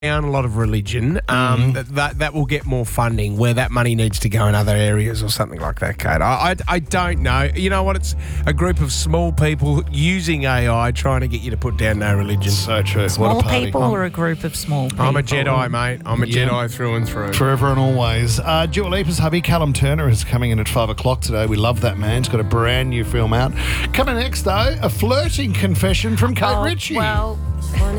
down a lot of religion, that will get more funding where that money needs to go in other areas or something like that, Kate. I don't know. You know what? It's a group of small people using AI trying to get you to put down no religion. So true. Small what a party. people or a group of small people? I'm a Jedi, mate. I'm a Jedi through and through. Forever and always. Dua Lipa's hubby, Callum Turner, is coming in at 5 o'clock today. We love that man. He's got a brand new film out. Coming next, though, a flirting confession from Kate Ritchie. Well,